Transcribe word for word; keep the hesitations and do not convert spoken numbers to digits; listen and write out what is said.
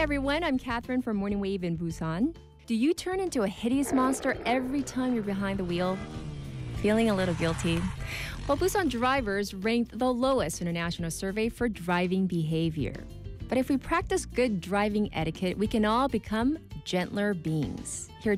everyone. I'm Catherine from Morning Wave in Busan. Do you turn into a hideous monster every time you're behind the wheel? Feeling a little guilty? Well, Busan drivers ranked the lowest in a national survey for driving behavior. But if we practice good driving etiquette, we can all become gentler beings. Here